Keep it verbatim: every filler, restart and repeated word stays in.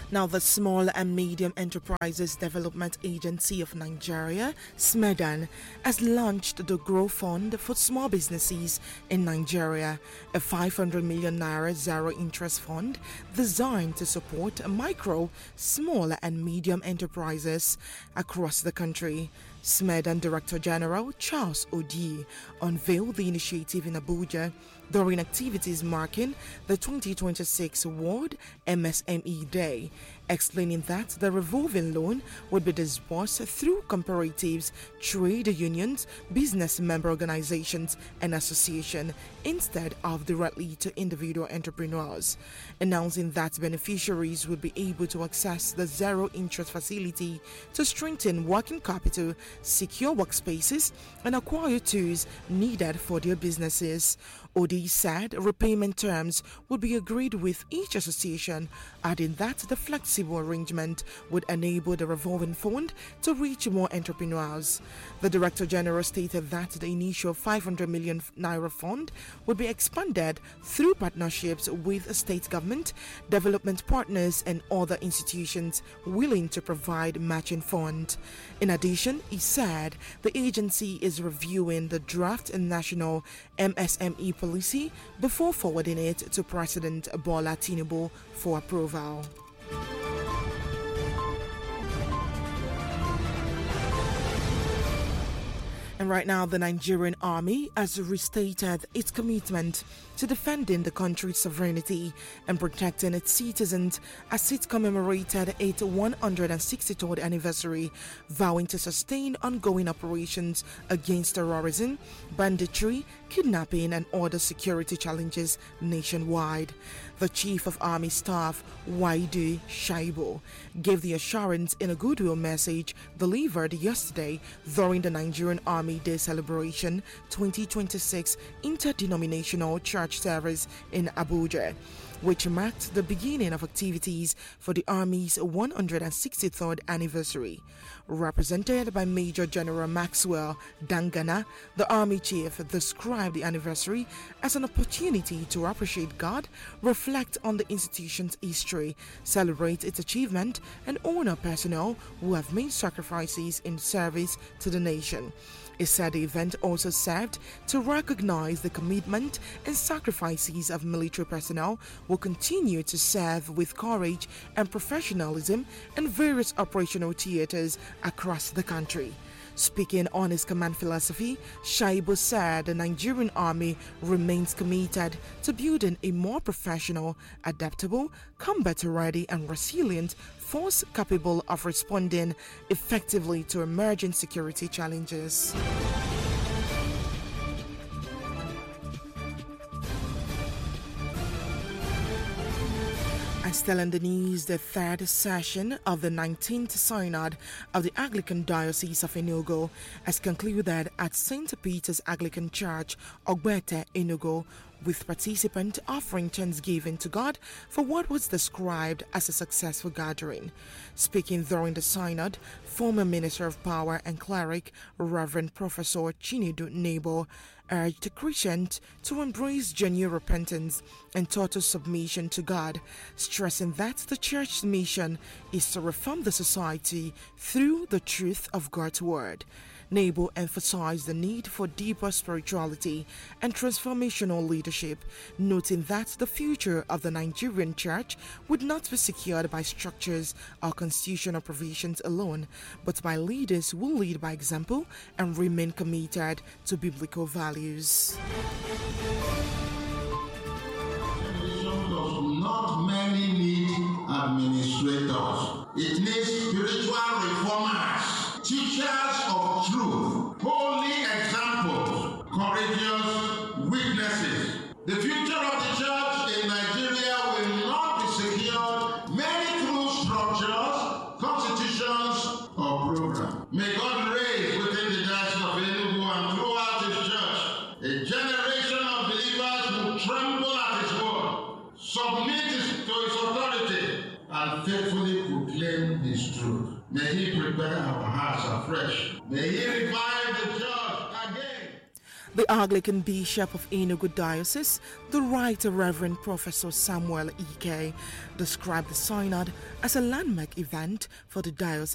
Now, the Small and Medium Enterprises Development Agency of Nigeria, SMEDAN, has launched the Grow Fund for Small Businesses in Nigeria, a five hundred million naira zero-interest fund designed to support micro, small and medium enterprises across the country. SMEDAN Director General Charles Odi unveiled the initiative in Abuja during activities marking the twenty twenty-six World M S M E Day, explaining that the revolving loan would be disbursed through cooperatives, trade unions, business member organizations, and associations instead of directly to individual entrepreneurs, announcing that beneficiaries would be able to access the zero-interest facility to strengthen working capital, secure workspaces, and acquire tools needed for their businesses. Odi said repayment terms would be agreed with each association, adding that the flexible arrangement would enable the revolving fund to reach more entrepreneurs. The Director General stated that the initial five hundred million naira fund would be expanded through partnerships with state government, development partners, and other institutions willing to provide matching funds. In addition, he said the agency is reviewing the draft national M S M E policy before forwarding it to President Bola Tinubu for approval. And right now, the Nigerian army has restated its commitment to defending the country's sovereignty and protecting its citizens as it commemorated its one hundred sixty-third anniversary, vowing to sustain ongoing operations against terrorism, banditry, kidnapping, and other security challenges nationwide. The Chief of Army Staff, Waidu Shaibu, gave the assurance in a goodwill message delivered yesterday during the Nigerian Army Day celebration twenty twenty-six interdenominational church service in Abuja, which marked the beginning of activities for the Army's one hundred sixty-third anniversary. Represented by Major General Maxwell Dangana, the Army Chief described the anniversary as an opportunity to appreciate God, reflect on the institution's history, celebrate its achievement, and honor personnel who have made sacrifices in service to the nation. He said the event also served to recognize the commitment and sacrifices of military personnel who continue to serve with courage and professionalism in various operational theaters across the country. Speaking on his command philosophy, Shaibu said the Nigerian Army remains committed to building a more professional, adaptable, combat-ready, and resilient force capable of responding effectively to emerging security challenges. And still in the news, the third session of the nineteenth Synod of the Anglican Diocese of Enugu has concluded at Saint Peter's Anglican Church, Ogbete, Enugu, with participants offering thanksgiving to God for what was described as a successful gathering. Speaking during the synod, former Minister of Power and Cleric, Reverend Professor Chinedu Nebo, urged Christians to embrace genuine repentance and total submission to God, stressing that the Church's mission is to reform the society through the truth of God's Word. Nebo emphasized the need for deeper spirituality and transformational leadership, noting that the future of the Nigerian Church would not be secured by structures or constitutional provisions alone, but by leaders who lead by example and remain committed to biblical values. Does not merely need administrators. It needs spiritual reformers, teachers of truth, holy examples, courageous witnesses. The future of the church in Nigeria will not be secured merely through structures, constitutions, or programs. May God raise within the diocese of Enugu and throughout His church a generation of believers who tremble at His word, submit to His authority, and faithfully proclaim His truth. May He prepare our hearts afresh. May He revive the church again. The Anglican Bishop of Enugu Diocese, the Right Reverend Professor Samuel Ike, described the synod as a landmark event for the diocese.